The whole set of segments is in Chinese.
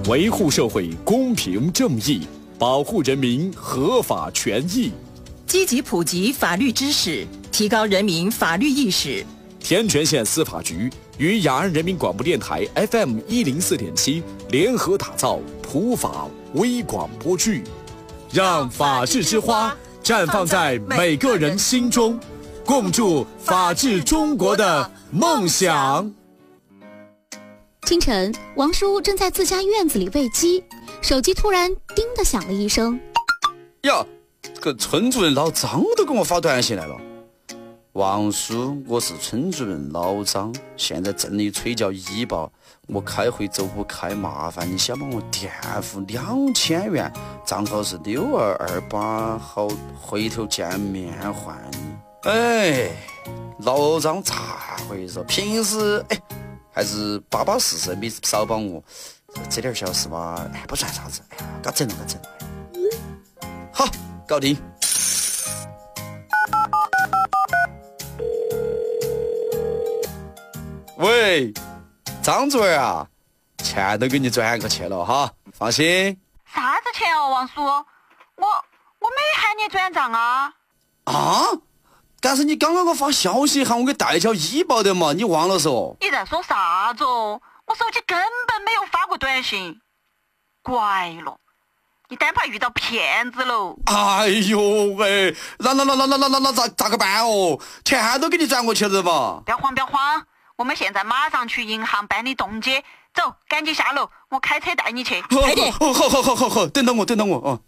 维护社会公平正义，保护人民合法权益， 积极普及法律知识，提高人民法律意识。 天全县司法局与雅安人民广播电台 FM104.7 联合打造普法微广播剧，让法治之花绽放在每个人心中，共筑法治中国的梦想。 清晨，王叔正在自家院子里喂鸡，手机突然叮的响了一声。 呀，这个村主任老张都给我发短信来了。王叔，我是村主任老张，现在镇里催缴医保，我开会走不开，麻烦你先帮我垫付2000元，账号是6228，好回头见面还你。哎，老张咋回事？平时还是巴巴适适，没少帮我，这点小事吧，不算啥子，搞整了。好，搞定。喂，张主任啊，钱都给你转过去了哈，放心。 啥子钱哦，王叔？我没喊你转账啊。 啊？但是你刚刚给我发消息喊我给代缴医保的嘛，你忘了说？ 你在说啥子哦？我手机根本没有发过短信。怪了，你单怕遇到骗子喽。 哎呦喂，那咋个办哦？钱都给你转过去了嘛。 不要慌，我们现在马上去银行办理冻结。走，赶紧下楼，我开车带你去。 好，等等我啊。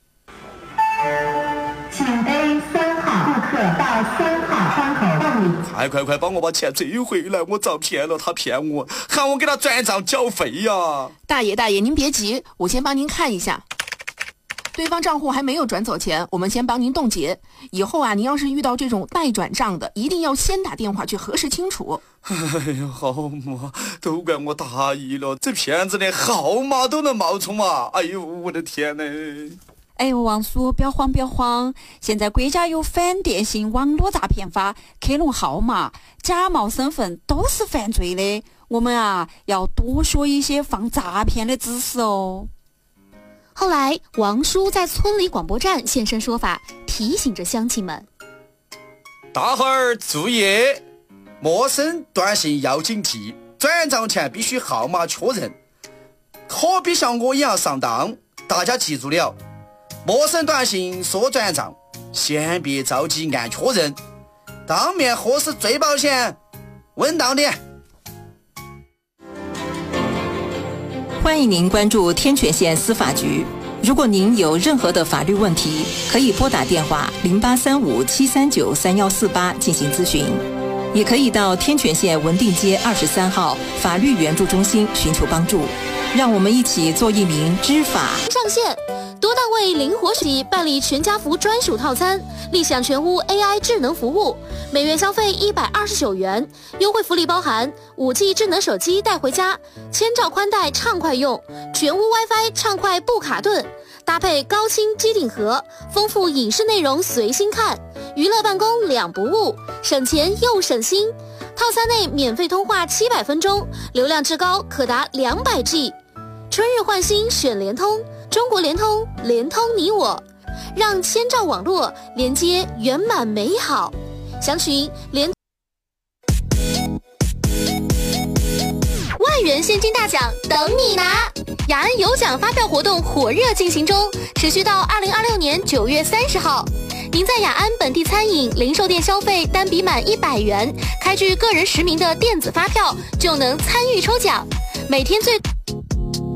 请 A3号顾客到3号窗口办理。 快帮我把钱追回来，我遭骗了，他骗我，喊我给他转账缴费呀。 大爷您别急，我先帮您看一下。对方账户还没有转走钱，我们先帮您冻结。以后啊，您要是遇到这种待转账的，一定要先打电话去核实清楚。 哎呀，好嘛，都怪我大意了，这骗子连号码都能冒充啊！哎呦，我的天哪！ 哎呦，王叔，不要慌，现在国家有反电信网络诈骗法，克隆号码、假冒身份都是犯罪的。我们啊，要多说一些防诈骗的知识哦。 后来，王叔在村里广播站现身说法，提醒着乡亲们： 大伙儿注意，陌生短信要警惕，转账前必须号码确认，可别像我一样上当。大家记住了，陌生短信说转账，先别着急按确认，当面核实最保险，稳当点。 欢迎您关注天全县司法局。如果您有任何的法律问题，可以拨打电话0835-739-3148进行咨询，也可以到天全县文定街23号法律援助中心寻求帮助。让我们一起做一名知法上线，多档位灵活体办理全家福专属套餐，立享全屋 AI 智能服务，每月消费129元，优惠福利包含5G 智能手机带回家，千兆宽带畅快用，全屋 WiFi 畅快不卡顿，搭配高清机顶盒，丰富影视内容随心看，娱乐办公两不误，省钱又省心。套餐内免费通话700分钟，流量至高可达200G。春日换新选联通，中国联通，联通你我，让千兆网络连接圆满美好。详询联万元现金大奖等你拿！雅安有奖发票活动火热进行中，持续到2026年9月30号。您在雅安本地餐饮、零售店消费单笔满100元，开具个人实名的电子发票，就能参与抽奖。每天最